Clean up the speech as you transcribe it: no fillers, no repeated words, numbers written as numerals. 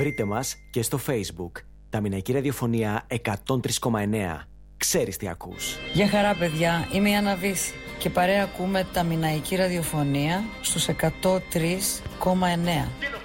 Βρείτε μας και στο Facebook. Τα Μιναϊκή Ραδιοφωνία 103,9. Ξέρεις τι ακούς. Γεια χαρά παιδιά, είμαι η Άννα Βύση και παρέα ακούμε τα Μιναϊκή Ραδιοφωνία στους 103,9.